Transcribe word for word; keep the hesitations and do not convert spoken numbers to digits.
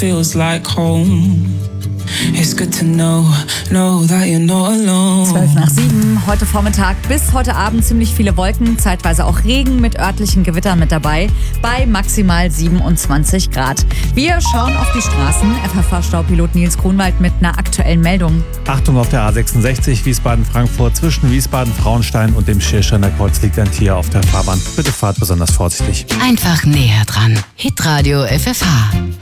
feels like home. It's good to know, know that you're not alone. zwölf nach sieben, heute Vormittag bis heute Abend ziemlich viele Wolken, zeitweise auch Regen mit örtlichen Gewittern mit dabei, bei maximal siebenundzwanzig Grad. Wir schauen auf die Straßen. F F V-Staupilot Nils Kronwald mit einer aktuellen Meldung. Achtung auf der A sechsundsechzig Wiesbaden-Frankfurt. Zwischen Wiesbaden-Frauenstein und dem Schirrsteiner Kreuz liegt ein Tier auf der Fahrbahn. Bitte fahrt besonders vorsichtig. Einfach näher dran. Hitradio F F H.